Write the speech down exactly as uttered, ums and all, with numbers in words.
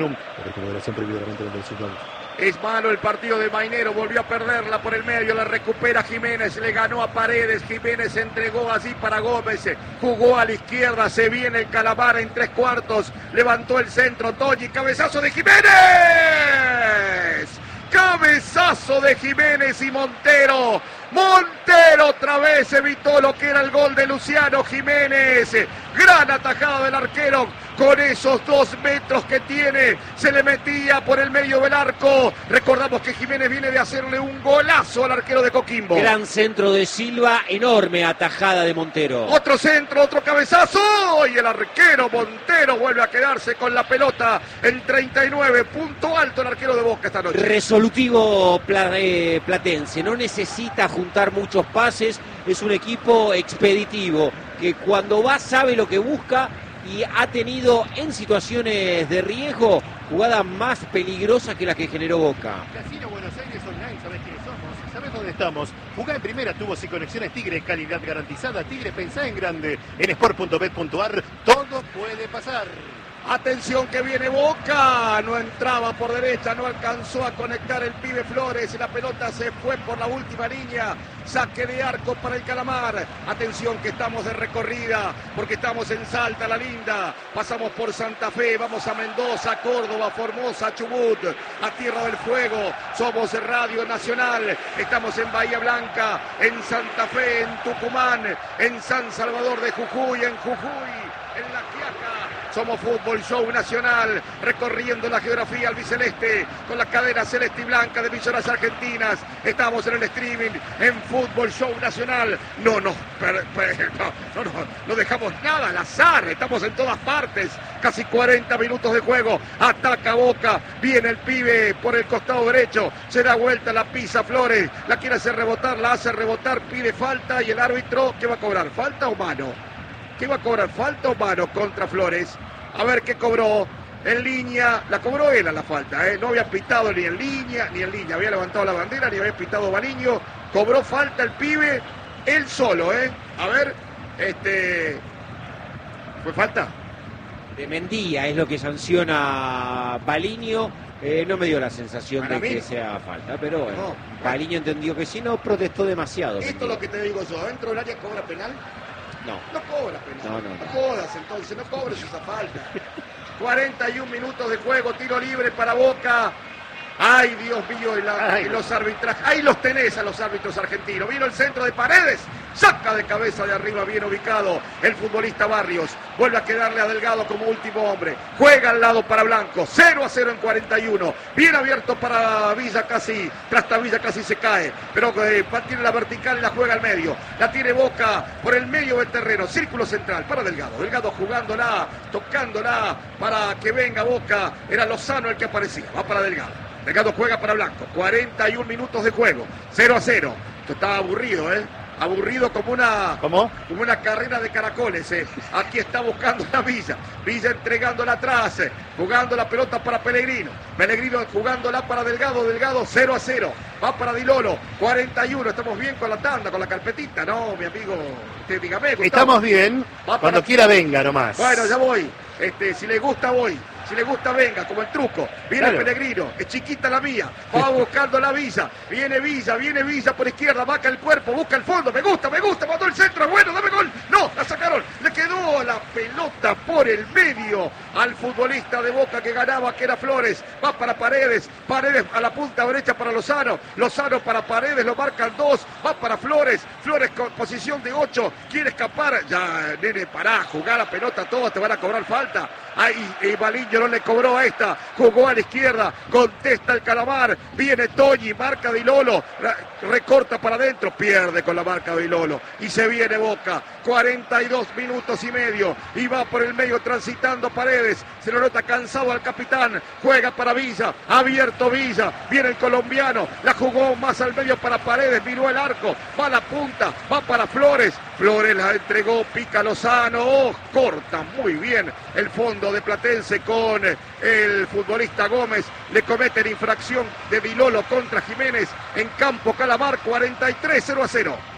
Es malo el partido de Mainero, volvió a perderla por el medio, la recupera Jiménez, le ganó a Paredes, Jiménez entregó así para Gómez, jugó a la izquierda, se viene el Calamar en tres cuartos, levantó el centro, Toñi, cabezazo de Jiménez, cabezazo de Jiménez y Montero, Montero otra vez evitó lo que era el gol de Luciano Jiménez, gran atajada del arquero, con esos dos metros que tiene, se le metía por el medio del arco. Recordamos que Jiménez viene de hacerle un golazo al arquero de Coquimbo. Gran centro de Silva, enorme atajada de Montero. Otro centro, otro cabezazo, y el arquero Montero vuelve a quedarse con la pelota en treinta y nueve, punto alto el arquero de Boca esta noche. Resolutivo pla eh, platense, no necesita juntar muchos pases, es un equipo expeditivo, que cuando va sabe lo que busca, y ha tenido en situaciones de riesgo jugadas más peligrosas que las que generó Boca. Casino Buenos Aires Online, ¿sabés quiénes somos? ¿Sabés dónde estamos? Jugá en primera, tubos y conexiones Tigre, calidad garantizada. Tigre, pensá en grande. En sport punto bet punto ar todo puede pasar. Atención que viene Boca, no entraba por derecha, no alcanzó a conectar el pibe Flores, la pelota se fue por la última línea, saque de arco para el Calamar. Atención que estamos de recorrida, porque estamos en Salta, La Linda, pasamos por Santa Fe, vamos a Mendoza, Córdoba, Formosa, Chubut, a Tierra del Fuego, somos Radio Nacional, estamos en Bahía Blanca, en Santa Fe, en Tucumán, en San Salvador de Jujuy, en Jujuy, en La Quiaca. Somos Fútbol Show Nacional, recorriendo la geografía albiceleste, con la cadena celeste y blanca de emisoras argentinas. Estamos en el streaming, en Fútbol Show Nacional. No, no, per, per, no, no, no, no dejamos nada al azar, estamos en todas partes. Casi cuarenta minutos de juego, ataca Boca, viene el pibe por el costado derecho, se da vuelta, la pisa Flores, la quiere hacer rebotar, la hace rebotar, pide falta y el árbitro, ¿qué va a cobrar? ¿Falta o mano? ¿Qué va a cobrar? ¿Falta o mano contra Flores? A ver qué cobró. En línea, la cobró él a la falta, ¿eh? No había pitado ni en línea, ni en línea. Había levantado la bandera, ni había pitado Baliño. Cobró falta el pibe, él solo, ¿eh? A ver, este... ¿fue falta? De Mendía es lo que sanciona Baliño. Eh, no me dio la sensación Para de mí, que sea falta, pero bueno. no. Baliño entendió que sí, no protestó demasiado. Esto Mendía. es lo que te digo yo. ¿Dentro del área cobra penal? No. No cobra penal. No, no, no. No jodas entonces, no cobres esa falta. cuarenta y un minutos de juego, tiro libre para Boca. Ay, Dios mío, y, la, Ay, y los arbitrajes. Ahí los tenés a los árbitros argentinos. Vino el centro de Paredes. Saca de cabeza de arriba, bien ubicado el futbolista Barrios. Vuelve a quedarle a Delgado como último hombre. Juega al lado para Blanco. cero a cero en cuarenta y uno. Bien abierto para Villa casi. Villa casi se cae. Pero eh, tiene la vertical y la juega al medio. La tiene Boca por el medio del terreno. Círculo central para Delgado. Delgado jugándola, tocándola para que venga Boca. Era Lozano el que aparecía. Va para Delgado. Delgado juega para Blanco. cuarenta y un minutos de juego. cero a cero. Esto estaba aburrido, ¿eh? Aburrido como una, ¿Cómo? como una carrera de caracoles. ¿eh? Aquí está buscando la Villa. Villa entregándola atrás. ¿eh? Jugando la pelota para Pellegrino. Pellegrino jugándola para Delgado. Delgado cero a cero. Va para Di Lolo. cuarenta y uno. Estamos bien con la tanda, con la carpetita. No, mi amigo. Usted, dígame, Gustavo. Estamos bien. Va Cuando para- quiera venga nomás. Bueno, ya voy. Este, si le gusta, voy. Si le gusta, venga, como el truco. Viene Claro. Pellegrino, es chiquita la mía. Va buscando la Villa. Viene Villa, viene Villa por izquierda, vaca el cuerpo, busca el fondo. Me gusta, me gusta, mandó el centro, bueno, dame gol. No, la sacaron. Le quedó la pelota por el medio al futbolista de Boca que ganaba, que era Flores. Va para Paredes, Paredes a la punta derecha para Lozano. Lozano para Paredes, lo marcan dos. Va para Flores, Flores con posición de ocho. Quiere escapar. Ya, nene, pará, jugar la pelota, todos te van a cobrar falta. Ahí, y Baliño no le cobró a esta, jugó a la izquierda, contesta el Calamar, viene Toñi, marca Di Lolo, recorta para adentro, pierde con la marca de Di Lolo, y se viene Boca, cuarenta y dos minutos y medio, y va por el medio transitando Paredes, se lo nota cansado al capitán, juega para Villa, abierto Villa, viene el colombiano, la jugó más al medio para Paredes, miró el arco, va a la punta, va para Flores, Flores la entregó, pica Lozano, oh, corta muy bien el fondo de Platense con el futbolista Gómez, le cometen infracción de Di Lolo contra Jiménez en campo Calamar, cuarenta y tres, cero a cero.